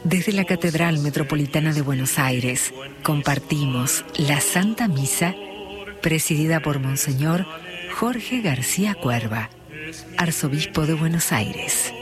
Desde la Catedral Metropolitana de Buenos Aires, compartimos la Santa Misa, presidida por Monseñor Jorge García Cuerva, Arzobispo de Buenos Aires.